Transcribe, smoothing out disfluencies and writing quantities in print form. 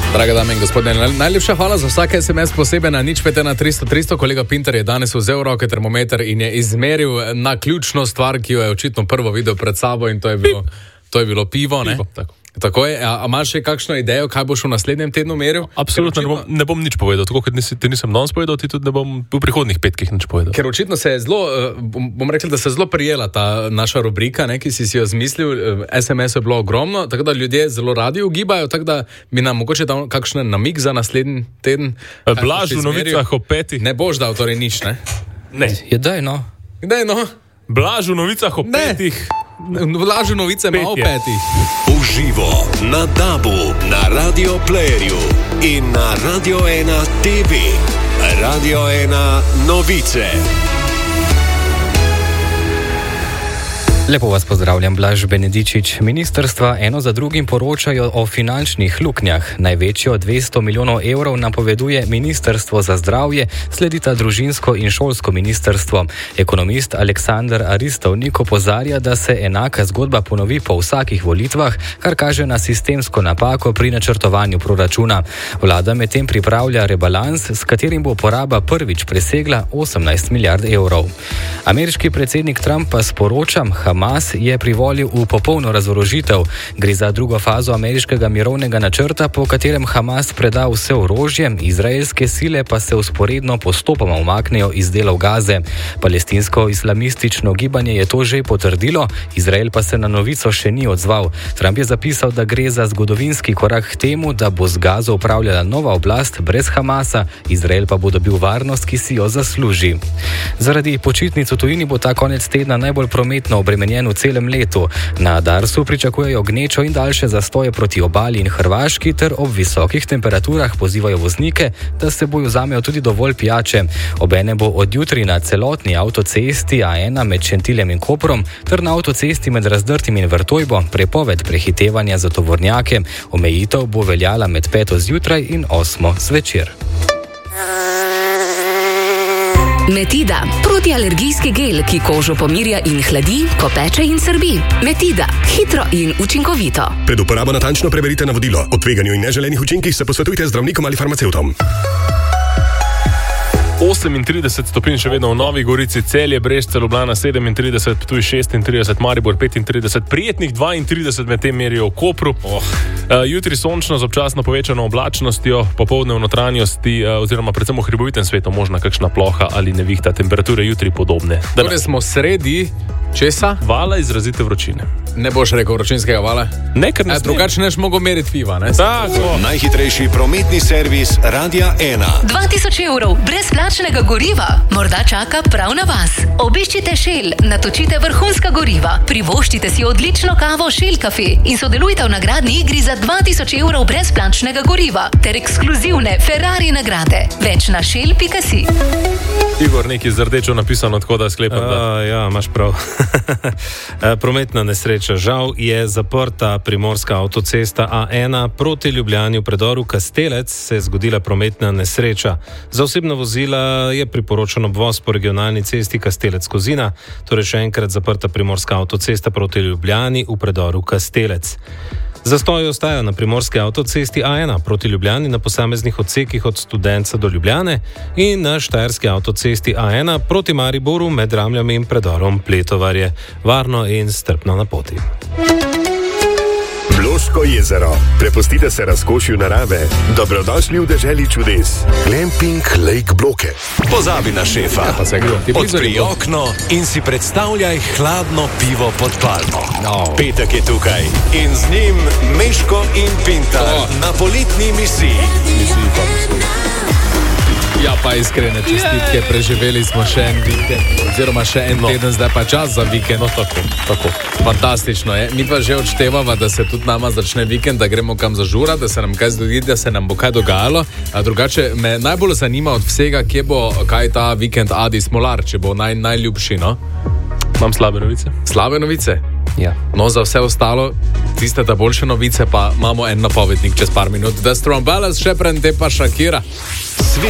Drage dame in gospodje, najlepša hvala za vsak SMS posebej na 051 Kolega Pinter je danes vzel roke termometer in je izmeril na ključno stvar, ki jo je očitno prvo videl pred sabo, in to je bilo pivo, ne? Tako je. A imaš še kakšno idejo, kaj boš v naslednjem tednu meril? Absolutno ne bom nič povedal. Tako kot ti nisem danes povedal, ti tudi ne bom v prihodnih petkih nič povedal. Ker očitno se je zelo, bom rekel, da se je zelo prijela ta naša rubrika, ne, ki si jo zmislil. SMS je bilo ogromno, tako da ljudje zelo radi ugibajo, tako da bi nam mogoče dal kakšen namig za naslednji teden. Blaž v novicah o petih. Ne boš dal torej nič, ne? Ne. Daj no. Blaž v novicah o petih. Blaž v novice ima o petih. Uživo na DAB-u, na Radio Playerju in na Radio 1 TV. Radio 1 novice. Lepo vas pozdravljam, Blaž Benedičič. Ministrstva eno za drugim poročajo o finančnih luknjah. Največjo 200 milijonov evrov napoveduje Ministrstvo za zdravje, sledita družinsko in šolsko ministrstvo. Ekonomist Aleksander Aristovnik opozarja, da se enaka zgodba ponovi po vsakih volitvah, kar kaže na sistemsko napako pri načrtovanju proračuna. Vlada medtem pripravlja rebalans, s katerim bo poraba prvič presegla 18 milijard evrov. Ameriški predsednik Trump pa sporoča, Hamas je privolil v popolno razorožitev. Gre za drugo fazo ameriškega mirovnega načrta, po katerem Hamas preda vse orožje, izraelske sile pa se vzporedno postopoma umaknejo iz delov Gaze. Palestinsko-islamistično gibanje je to že potrdilo, Izrael pa se na novico še ni odzval. Trump je zapisal, da gre za zgodovinski korak k temu, da bo z Gazo upravljala nova oblast brez Hamasa, Izrael pa bo dobil varnost, ki si jo zasluži. Zaradi počitnic v tujini bo ta konec tedna najbolj prometno obremenjen v celem letu. Na Darsu pričakujejo gnečo in daljše zastoje proti obali in Hrvaški ter ob visokih temperaturah pozivajo voznike, da se bojo vzamejo tudi dovolj pijače. Obenem bo od jutri na celotni avtocesti A1 med Šentiljem in Koprom ter na avtocesti med Razdrtim in Vrtojbo prepoved prehitevanja za tovornjake. Omejitev bo veljala med 5. zjutraj in 8. zvečer. Metida, protialergijski gel, ki kožo pomirja in hladi, ko peče in srbi. Metida, hitro in učinkovito. Pred uporabo natančno preberite navodilo. O tveganju in neželenih učinkih se posvetujte z zdravnikom ali farmacevtom. 38 stopinj še vedno v Novi Gorici, Celje, Brežice, Ljubljana 37, Ptuj 36, Maribor 35, prijetnih 32 med tem merijo v Kopru. Jutri sončno z občasno povečano oblačnostjo, popoldne v notranjosti oziroma predvsem v hribovitem svetu možna kakšna ploha ali nevihta, temperature jutri podobne. Torej smo sredi česa? Vala izrazite vročine. Ne boš rekel vročinskega vala? Ne, ker ne smem. Drugače neš mogo meriti piva, ne? Tako. Najhitrejši prometni servis Radia 1. 2000 evrov brezplačnega goriva morda čaka prav na vas. Obiščite Shell, natočite vrhunska goriva, privoščite si odlično kavo Shell Cafe in sodelujte v nagradni igri za 2000 evrov brezplačnega goriva ter ekskluzivne Ferrari nagrade. Več na shell.si. Igor, nekaj z rdečo napisano, tako da sklepam, da... Ja, imaš prav. Prometna nesreča. Žal je zaprta primorska avtocesta A1 proti Ljubljani v predoru Kastelec se je zgodila prometna nesreča. Za osebna vozila je priporočen obvoz po regionalni cesti Kastelec-Kozina, torej še enkrat zaprta primorska avtocesta proti Ljubljani v predoru Kastelec. Zastoj ostaja na primorski avtocesti A1 proti Ljubljani na posameznih odsekih od Studenca do Ljubljane in na štajerski avtocesti A1 proti Mariboru med Ramljami in predorom Pletovarje. Varno in strpno na poti. Bloško jezero. Prepustite se razkošju narave. Dobrodošli v deželi čudes. Glamping Lake Bloke. Pozabi na šefa. Odpri okno in si predstavljaj hladno pivo pod palmo. Petek je tukaj in z njim Meško in Pintar na poletni misiji. Ja, pa iskrene čestitke, preživeli smo še en vikend, oziroma še en teden, zdaj pa čas za vikend. Tako. Fantastično je. Mi pa že odštevamo, da se tudi nama začne vikend, da gremo kam zažura, da se nam kaj zgodi, da se nam bo kaj dogajalo. A drugače me najbolj zanima od vsega, kje bo kaj ta vikend Adi Smolar, če bo najljubši, no? Imam slabe novice. Slabe novice? Ja. No, za vse ostalo, tiste ta boljše novice, pa imamo en napovednik čez par minut. Da Strombalas še prende pa Shakira.